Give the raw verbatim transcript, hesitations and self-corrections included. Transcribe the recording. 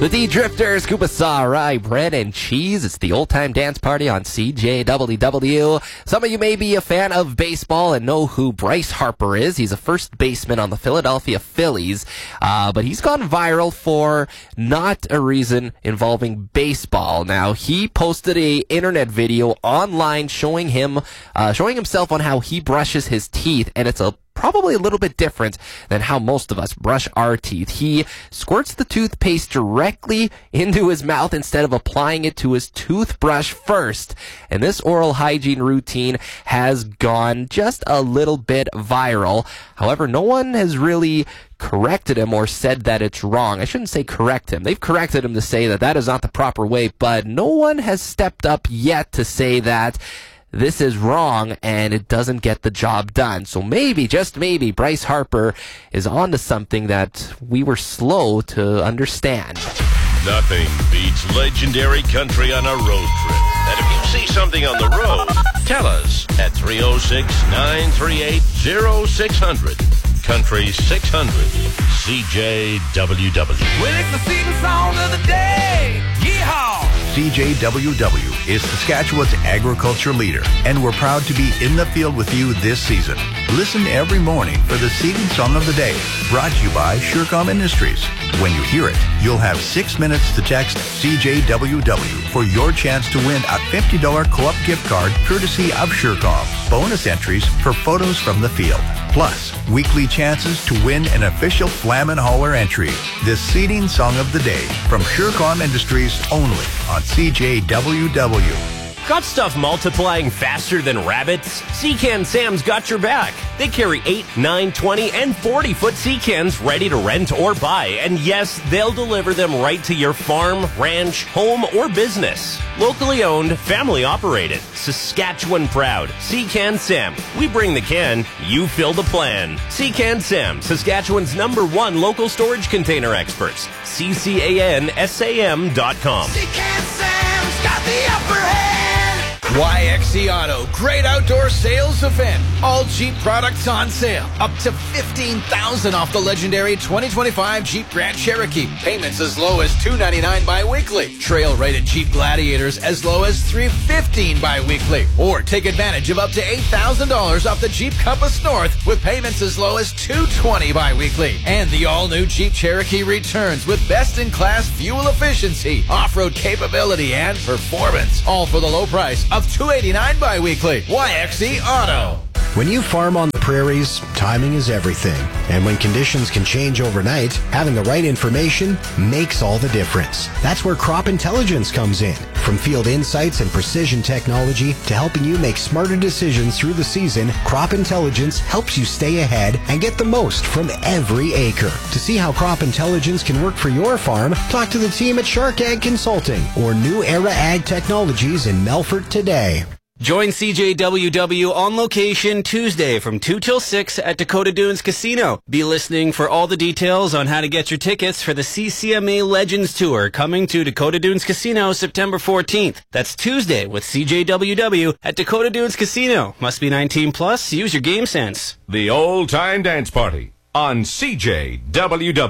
The D-Drifters, Koopa Saw, Rye, Bread, and Cheese. It's the old-time dance party on C J W W. Some of you may be a fan of baseball and know who Bryce Harper is. He's a first baseman on the Philadelphia Phillies, uh, but he's gone viral for not a reason involving baseball. Now, he posted a internet video online showing him, uh, showing himself on how he brushes his teeth, and it's a probably a little bit different than how most of us brush our teeth. He squirts the toothpaste directly into his mouth instead of applying it to his toothbrush first. And this oral hygiene routine has gone just a little bit viral. However, no one has really corrected him or said that it's wrong. I shouldn't say correct him. They've corrected him to say that that is not the proper way, but no one has stepped up yet to say that this is wrong and it doesn't get the job done. So maybe, just maybe, Bryce Harper is onto something that we were slow to understand. Nothing beats legendary country on a road trip. And if you see something on the road, tell us at three oh six, nine three eight, oh six hundred. Country six hundred, C J W W. Well, it's the season song of the day. Yeehaw! C J W W is Saskatchewan's agriculture leader, and we're proud to be in the field with you this season. Listen every morning for the Seeding Song of the Day, brought to you by Surecom Industries. When you hear it, you'll have six minutes to text C J W W for your chance to win a fifty dollars co-op gift card courtesy of Surecom. Bonus entries for photos from the field. Plus, weekly chances to win an official Flam and Holler entry. The Seeding Song of the Day from Surecom Industries only on C J W W. Got stuff multiplying faster than rabbits? Secan Sam's got your back. They carry eight, nine, twenty, and forty-foot Secans ready to rent or buy. And yes, they'll deliver them right to your farm, ranch, home, or business. Locally owned, family operated, Saskatchewan proud. Secan Sam. We bring the can, you fill the plan. Secan Sam, Saskatchewan's number one local storage container experts. C C A N S A M dot com. Secan Sam's got the upper hand. Y X C Auto, great outdoor sales event. All Jeep products on sale. Up to fifteen thousand dollars off the legendary twenty twenty-five Jeep Grand Cherokee. Payments as low as two ninety-nine bi-weekly. Trail-rated Jeep Gladiators as low as three fifteen bi-weekly. Or take advantage of up to eight thousand dollars off the Jeep Compass North with payments as low as two twenty bi-weekly. And the all-new Jeep Cherokee returns with best-in-class fuel efficiency, off-road capability, and performance. All for the low price of two eighty-nine bi-weekly. Y X C Auto. When you farm on the prairies, timing is everything. And when conditions can change overnight, having the right information makes all the difference. That's where Crop Intelligence comes in. From field insights and precision technology to helping you make smarter decisions through the season, Crop Intelligence helps you stay ahead and get the most from every acre. To see how Crop Intelligence can work for your farm, talk to the team at Shark Ag Consulting or New Era Ag Technologies in Melfort today. Join C J W W on location Tuesday from two till six at Dakota Dunes Casino. Be listening for all the details on how to get your tickets for the C C M A Legends Tour coming to Dakota Dunes Casino September fourteenth. That's Tuesday with C J W W at Dakota Dunes Casino. Must be nineteen plus. Use your game sense. The Old Time Dance Party on C J W W.